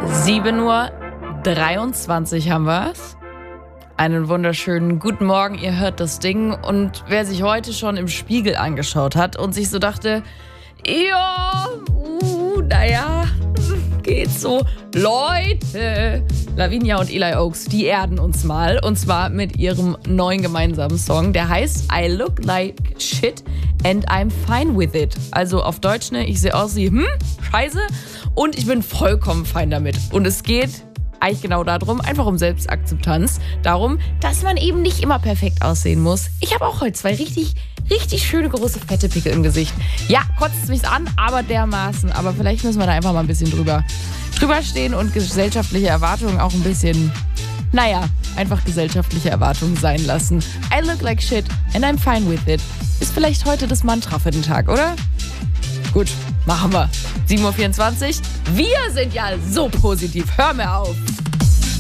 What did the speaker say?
7:23 Uhr haben wir's. Einen wunderschönen guten Morgen, ihr hört das Ding. Und wer sich heute schon im Spiegel angeschaut hat und sich so dachte, ja, naja, geht so. Leute, Lavinia und Eli Oaks, die erden uns mal. Und zwar mit ihrem neuen gemeinsamen Song. Der heißt I Look Like Shit and I'm Fine With It. Also auf Deutsch, ne, ich sehe aus wie, scheiße. Und ich bin vollkommen fein damit. Und es geht eigentlich genau darum, einfach um Selbstakzeptanz. Darum, dass man eben nicht immer perfekt aussehen muss. Ich habe auch heute zwei richtig schöne große fette Pickel im Gesicht. Ja, kotzt es mich an, aber dermaßen. Aber vielleicht müssen wir da einfach mal ein bisschen drüber stehen und gesellschaftliche Erwartungen auch ein bisschen, einfach gesellschaftliche Erwartungen sein lassen. I look like shit and I'm fine with it. Ist vielleicht heute das Mantra für den Tag, oder? Gut, machen wir. 7:24 Uhr. Wir sind ja so positiv. Hör mir auf.